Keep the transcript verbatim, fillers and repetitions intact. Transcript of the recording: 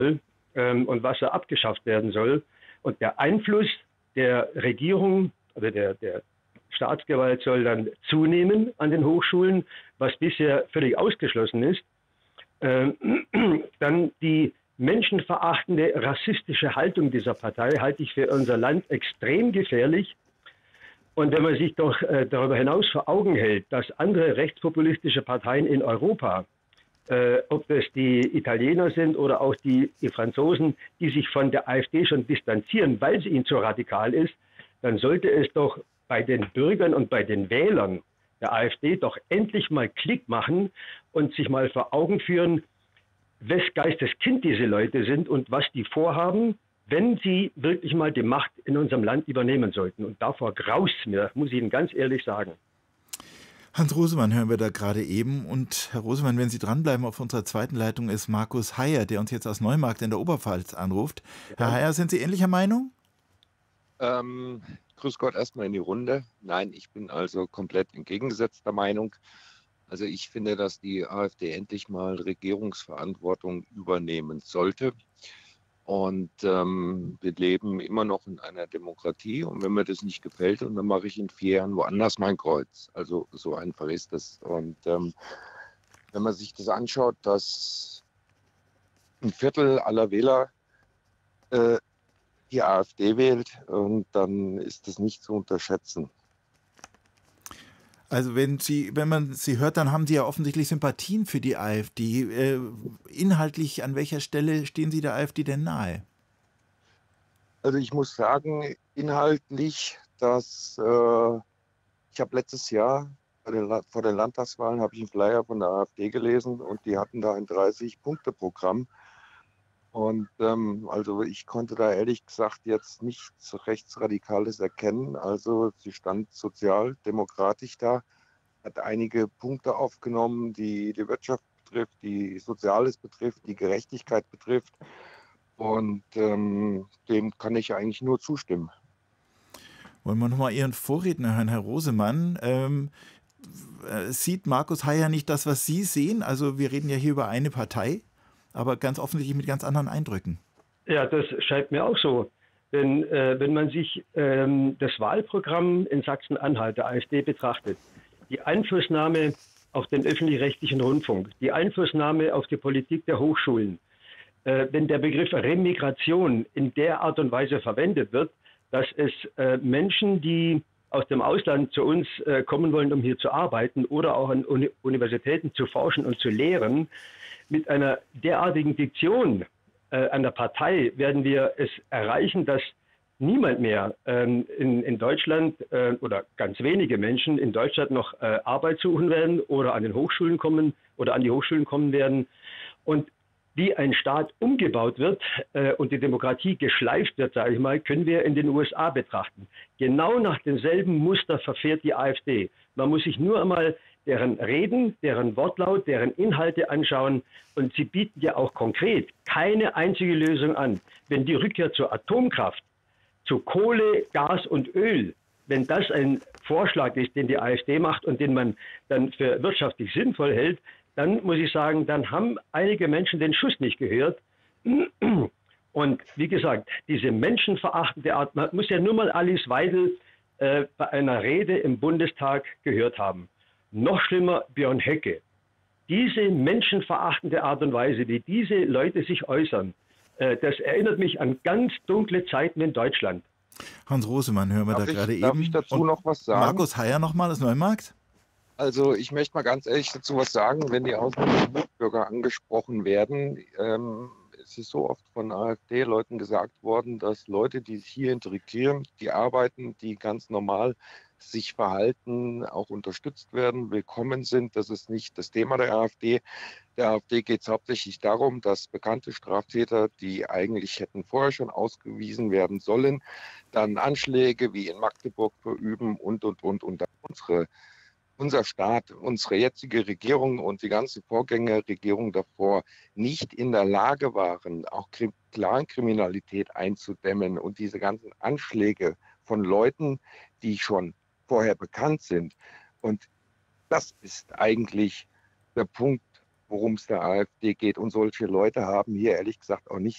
ähm, und was da abgeschafft werden soll. Und der Einfluss der Regierung oder der, der Staatsgewalt soll dann zunehmen an den Hochschulen, was bisher völlig ausgeschlossen ist. Ähm, dann die menschenverachtende, rassistische Haltung dieser Partei halte ich für unser Land extrem gefährlich. Und wenn man sich doch äh, darüber hinaus vor Augen hält, dass andere rechtspopulistische Parteien in Europa, äh, ob das die Italiener sind oder auch die, die Franzosen, die sich von der AfD schon distanzieren, weil sie ihnen zu radikal ist, dann sollte es doch bei den Bürgern und bei den Wählern der AfD doch endlich mal Klick machen und sich mal vor Augen führen, wes Geistes Kind diese Leute sind und was die vorhaben, wenn sie wirklich mal die Macht in unserem Land übernehmen sollten. Und davor graust mir, muss ich Ihnen ganz ehrlich sagen. Hans Rosemann hören wir da gerade eben. Und Herr Rosemann, wenn Sie dranbleiben, auf unserer zweiten Leitung ist Markus Heyer, der uns jetzt aus Neumarkt in der Oberpfalz anruft. Ja. Herr Heyer, sind Sie ähnlicher Meinung? Ähm, grüß Gott erstmal in die Runde. Nein, ich bin also komplett entgegengesetzter Meinung. Also ich finde, dass die AfD endlich mal Regierungsverantwortung übernehmen sollte. Und ähm, wir leben immer noch in einer Demokratie. Und wenn mir das nicht gefällt, und dann mache ich in vier Jahren woanders mein Kreuz. Also so einfach ist das. Und ähm, wenn man sich das anschaut, dass ein Viertel aller Wähler äh, die AfD wählt, und dann ist das nicht zu unterschätzen. Also wenn Sie, wenn man Sie hört, dann haben Sie ja offensichtlich Sympathien für die AfD. Äh, inhaltlich, an welcher Stelle stehen Sie der AfD denn nahe? Also ich muss sagen, inhaltlich, dass äh, ich habe letztes Jahr bei den, vor den Landtagswahlen habe ich einen Flyer von der AfD gelesen und die hatten da ein dreißig-Punkte-Programm. Und ähm, also ich konnte da ehrlich gesagt jetzt nichts Rechtsradikales erkennen. Also sie stand sozialdemokratisch da, hat einige Punkte aufgenommen, die die Wirtschaft betrifft, die Soziales betrifft, die Gerechtigkeit betrifft. Und ähm, dem kann ich eigentlich nur zustimmen. Wollen wir nochmal Ihren Vorredner hören, Herr Rosemann. Ähm, äh, sieht Markus Heyer nicht das, was Sie sehen? Also wir reden ja hier über eine Partei, aber ganz offensichtlich mit ganz anderen Eindrücken. Ja, das scheint mir auch so. Denn äh, wenn man sich ähm, das Wahlprogramm in Sachsen-Anhalt der AfD betrachtet, die Einflussnahme auf den öffentlich-rechtlichen Rundfunk, die Einflussnahme auf die Politik der Hochschulen, äh, wenn der Begriff Remigration in der Art und Weise verwendet wird, dass es äh, Menschen, die aus dem Ausland zu uns äh, kommen wollen, um hier zu arbeiten oder auch an Uni Universitäten zu forschen und zu lehren, mit einer derartigen Diktion äh, an der Partei werden wir es erreichen, dass niemand mehr ähm, in, in Deutschland äh, oder ganz wenige Menschen in Deutschland noch äh, Arbeit suchen werden oder an den Hochschulen kommen oder an die Hochschulen kommen werden. Und wie ein Staat umgebaut wird äh, und die Demokratie geschleift wird, sage ich mal, können wir in den U S A betrachten. Genau nach demselben Muster verfährt die AfD. Man muss sich nur einmal deren Reden, deren Wortlaut, deren Inhalte anschauen. Und sie bieten ja auch konkret keine einzige Lösung an. Wenn die Rückkehr zur Atomkraft, zu Kohle, Gas und Öl, wenn das ein Vorschlag ist, den die AfD macht und den man dann für wirtschaftlich sinnvoll hält, dann muss ich sagen, dann haben einige Menschen den Schuss nicht gehört. Und wie gesagt, diese menschenverachtende Art, man muss ja nur mal Alice Weidel äh, bei einer Rede im Bundestag gehört haben. Noch schlimmer Björn Höcke. Diese menschenverachtende Art und Weise, wie diese Leute sich äußern, äh, das erinnert mich an ganz dunkle Zeiten in Deutschland. Hans Rosemann hören wir darf da ich, gerade darf eben. Ich dazu Und noch was sagen? Markus Heyer nochmal aus Neumarkt. Also ich möchte mal ganz ehrlich dazu was sagen, wenn die ausländischen Mitbürger angesprochen werden. Ähm, es ist so oft von AfD-Leuten gesagt worden, dass Leute, die sich hier integrieren, die arbeiten, die ganz normal sich verhalten, auch unterstützt werden, willkommen sind. Das ist nicht das Thema der AfD. Der AfD geht es hauptsächlich darum, dass bekannte Straftäter, die eigentlich hätten vorher schon ausgewiesen werden sollen, dann Anschläge wie in Magdeburg verüben und, und, und, und unsere unser Staat, unsere jetzige Regierung und die ganze Vorgängerregierung davor nicht in der Lage waren, auch Clankriminalität einzudämmen und diese ganzen Anschläge von Leuten, die schon vorher bekannt sind. Und das ist eigentlich der Punkt, worum es der AfD geht. Und solche Leute haben hier ehrlich gesagt auch nicht